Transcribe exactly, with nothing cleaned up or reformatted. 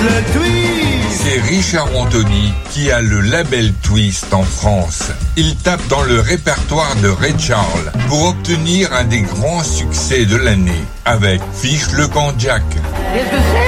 le twist. C'est Richard Anthony qui a le label Twist en France. Il tape dans le répertoire de Ray Charles pour obtenir un des grands succès de l'année avec Fiche le camp Jack. Qu'est-ce que c'est ?